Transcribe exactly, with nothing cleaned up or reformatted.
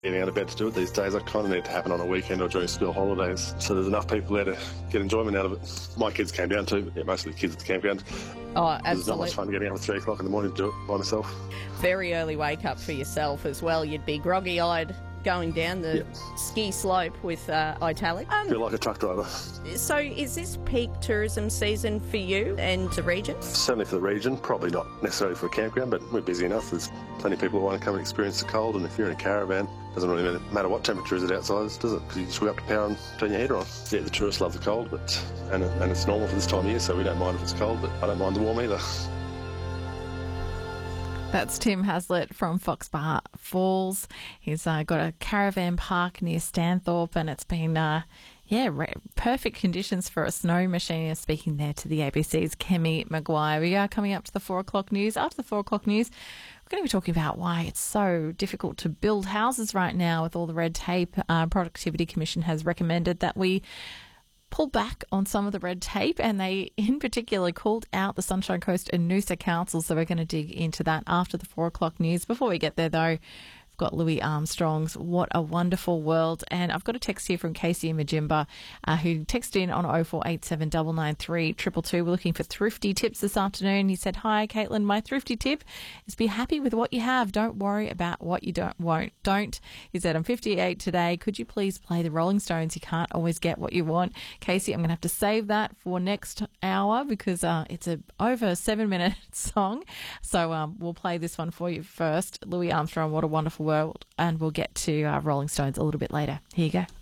getting out of bed to do it these days. I kind of need it to happen on a weekend or during school holidays, so there's enough people there to get enjoyment out of it. My kids came down too. Yeah, most of the kids at the campground. Oh, absolutely. It's not much fun getting up at three o'clock in the morning to do it by myself. Very early wake up for yourself as well. You'd be groggy-eyed going down the yep. ski slope with uh, Italic. Um, feel like a truck driver. So is this peak tourism season for you and the region? Certainly for the region, probably not necessarily for a campground, but we're busy enough. There's plenty of people who want to come and experience the cold, and if you're in a caravan, it doesn't really matter what temperature is it outside, does it? Because you just wheel up to power and turn your heater on. Yeah, the tourists love the cold, but and, and it's normal for this time of year, so we don't mind if it's cold, but I don't mind the warm either. That's Tim Haslett from Foxbar Falls. He's uh, got a caravan park near Stanthorpe, and it's been, uh, yeah, re- perfect conditions for a snow machine. Speaking there to the A B C's Kemi Maguire. We are coming up to the four o'clock news. After the four o'clock news, we're going to be talking about why it's so difficult to build houses right now with all the red tape. Uh, Productivity Commission has recommended that we pull back on some of the red tape, and they in particular called out the Sunshine Coast and Noosa councils, so we're going to dig into that after the four o'clock news. Before we get there though, I've got Louis Armstrong's What a Wonderful World, and I've got a text here from Casey Majimba uh, who texted in on oh four eight seven nine nine three two two two. We're looking for thrifty tips this afternoon. He said, hi Caitlin, my thrifty tip is be happy with what you have. Don't worry about what you don't won't don't. He said, I'm fifty-eight today. Could you please play the Rolling Stones? You can't always get what you want. Casey, I'm going to have to save that for next hour because uh, it's a over seven minute song. So um, we'll play this one for you first. Louis Armstrong, What a Wonderful World, and we'll get to uh, Rolling Stones a little bit later. Here you go.